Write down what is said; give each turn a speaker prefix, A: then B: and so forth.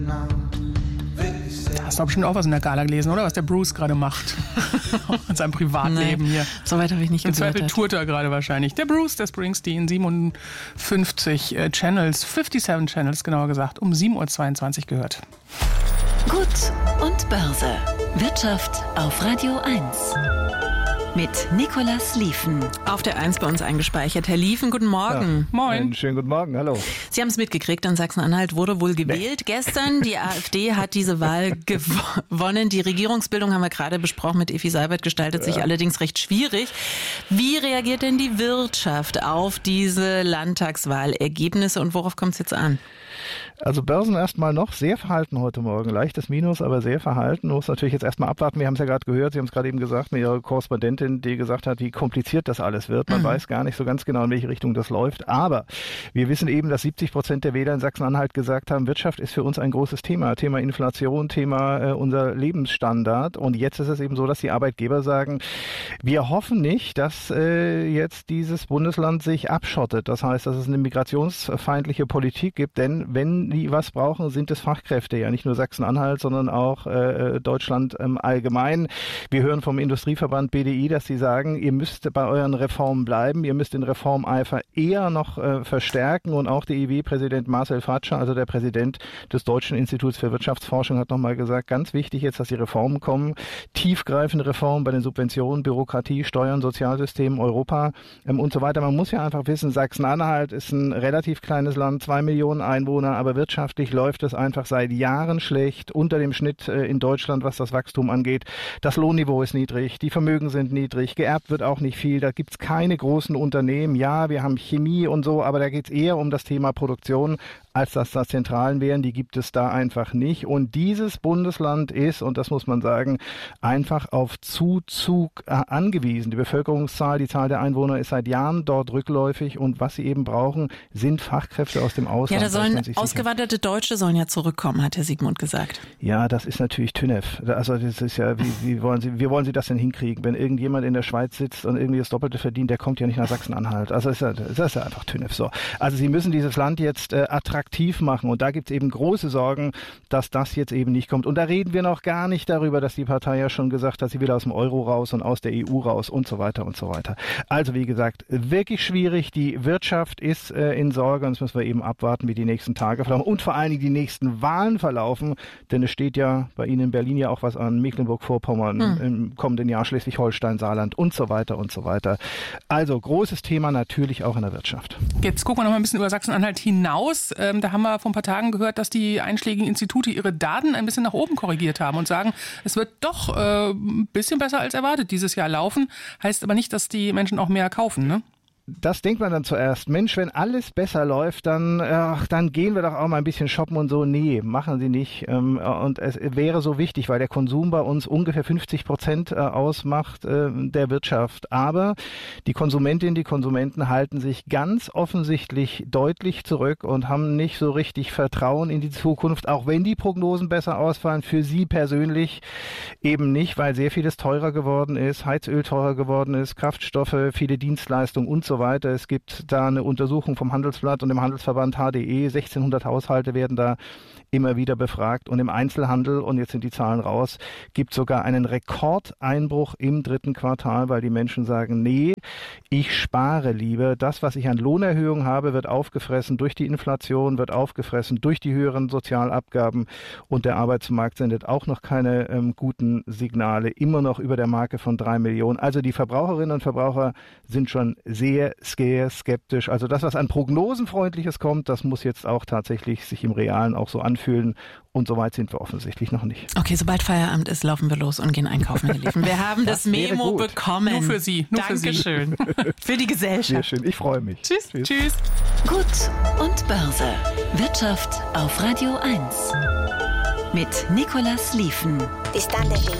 A: Da hast du bestimmt auch was in der Gala gelesen, oder? Was der Bruce gerade macht. In seinem Privatleben hier.
B: Soweit habe ich nicht gehört.
A: Im Zweifel tourt er gerade wahrscheinlich. Der Bruce, der Springsteen, 57 Channels, 57 Channels genauer gesagt, um 7.22 Uhr gehört.
C: Gut und Börse. Wirtschaft auf Radio 1. Mit Nicolas Lieven.
B: Auf der 1 bei uns eingespeichert. Herr Lieven, guten Morgen.
D: Ja,
A: Moin.
D: Einen schönen guten Morgen, hallo.
B: Sie haben es mitgekriegt, in Sachsen-Anhalt wurde wohl gewählt. Gestern, die AfD hat diese Wahl gewonnen. Die Regierungsbildung haben wir gerade besprochen mit Effi Seibert, gestaltet sich allerdings recht schwierig. Wie reagiert denn die Wirtschaft auf diese Landtagswahlergebnisse und worauf kommt es jetzt an?
D: Also Börsen erstmal noch sehr verhalten heute Morgen. Leichtes Minus, aber sehr verhalten. Muss natürlich jetzt erstmal abwarten. Wir haben es ja gerade gehört, Sie haben es gerade eben gesagt, mit Ihrer Korrespondentin, die gesagt hat, wie kompliziert das alles wird. Man weiß gar nicht so ganz genau, in welche Richtung das läuft. Aber wir wissen eben, dass 70% der Wähler in Sachsen-Anhalt gesagt haben, Wirtschaft ist für uns ein großes Thema. Thema Inflation, Thema unser Lebensstandard. Und jetzt ist es eben so, dass die Arbeitgeber sagen, wir hoffen nicht, dass jetzt dieses Bundesland sich abschottet. Das heißt, dass es eine migrationsfeindliche Politik gibt, denn wenn die was brauchen, sind es Fachkräfte, ja nicht nur Sachsen-Anhalt, sondern auch Deutschland allgemein. Wir hören vom Industrieverband BDI, dass sie sagen, ihr müsst bei euren Reformen bleiben, ihr müsst den Reformeifer eher noch verstärken und auch der IW-Präsident Marcel Fratscher, also der Präsident des Deutschen Instituts für Wirtschaftsforschung, hat nochmal gesagt, ganz wichtig jetzt, dass die Reformen kommen, tiefgreifende Reformen bei den Subventionen, Bürokratie, Steuern, Sozialsystem, Europa und so weiter. Man muss ja einfach wissen, Sachsen-Anhalt ist ein relativ kleines Land, 2 Millionen Einwohner, aber wirtschaftlich läuft es einfach seit Jahren schlecht, unter dem Schnitt in Deutschland, was das Wachstum angeht. Das Lohnniveau ist niedrig, die Vermögen sind niedrig, geerbt wird auch nicht viel, da gibt es keine großen Unternehmen. Ja, wir haben Chemie und so, aber da geht es eher um das Thema Produktion, als dass da Zentralen wären, die gibt es da einfach nicht. Und dieses Bundesland ist, und das muss man sagen, einfach auf Zuzug angewiesen. Die Bevölkerungszahl, die Zahl der Einwohner ist seit Jahren dort rückläufig und was sie eben brauchen, sind Fachkräfte aus dem Ausland.
B: Ja, da sollen ausgewanderte Deutsche sollen ja zurückkommen, hat Herr Siegmund gesagt.
D: Ja, das ist natürlich TÜNEF. Also das ist ja, wie wollen Sie das denn hinkriegen? Wenn irgendjemand in der Schweiz sitzt und irgendwie das Doppelte verdient, der kommt ja nicht nach Sachsen-Anhalt. Also das ist ja einfach TÜNEF. So. Also Sie müssen dieses Land jetzt attraktiv machen und da gibt es eben große Sorgen, dass das jetzt eben nicht kommt. Und da reden wir noch gar nicht darüber, dass die Partei ja schon gesagt hat, sie will aus dem Euro raus und aus der EU raus und so weiter und so weiter. Also wie gesagt, wirklich schwierig. Die Wirtschaft ist in Sorge und das müssen wir eben abwarten, wie die nächsten Tage verlaufen und vor allen Dingen die nächsten Wahlen verlaufen, denn es steht ja bei Ihnen in Berlin ja auch was an, Mecklenburg-Vorpommern, im kommenden Jahr Schleswig-Holstein, Saarland und so weiter und so weiter. Also großes Thema natürlich auch in der Wirtschaft.
A: Jetzt gucken wir noch mal ein bisschen über Sachsen-Anhalt hinaus. Da haben wir vor ein paar Tagen gehört, dass die einschlägigen Institute ihre Daten ein bisschen nach oben korrigiert haben und sagen, es wird doch ein bisschen besser als erwartet dieses Jahr laufen. Heißt aber nicht, dass die Menschen auch mehr kaufen, ne?
D: Das denkt man dann zuerst. Mensch, wenn alles besser läuft, dann gehen wir doch auch mal ein bisschen shoppen und so. Nee, machen Sie nicht. Und es wäre so wichtig, weil der Konsum bei uns ungefähr 50% ausmacht der Wirtschaft. Aber die Konsumentinnen, die Konsumenten halten sich ganz offensichtlich deutlich zurück und haben nicht so richtig Vertrauen in die Zukunft, auch wenn die Prognosen besser ausfallen. Für Sie persönlich eben nicht, weil sehr vieles teurer geworden ist, Heizöl teurer geworden ist, Kraftstoffe, viele Dienstleistungen und so weiter. Es gibt da eine Untersuchung vom Handelsblatt und dem Handelsverband HDE. 1600 Haushalte werden da immer wieder befragt. Und im Einzelhandel, und jetzt sind die Zahlen raus, gibt sogar einen Rekordeinbruch im 3. Quartal, weil die Menschen sagen, nee, ich spare lieber. Das, was ich an Lohnerhöhung habe, wird aufgefressen durch die Inflation, wird aufgefressen durch die höheren Sozialabgaben und der Arbeitsmarkt sendet auch noch keine guten Signale, immer noch über der Marke von 3 Millionen. Also die Verbraucherinnen und Verbraucher sind schon sehr skeptisch. Also das, was an Prognosenfreundliches kommt, das muss jetzt auch tatsächlich sich im Realen auch so anfühlen. Und so weit sind wir offensichtlich noch nicht.
B: Okay, sobald Feierabend ist, laufen wir los und gehen einkaufen, Herr Lieven. Wir haben das Memo bekommen.
A: Nur für Sie.
B: Dankeschön. Für die Gesellschaft.
D: Sehr schön, ich freue mich.
B: Tschüss. Tschüss.
C: Gut und Börse. Wirtschaft auf Radio 1. Mit Nicolas Lieven.
E: Ti sta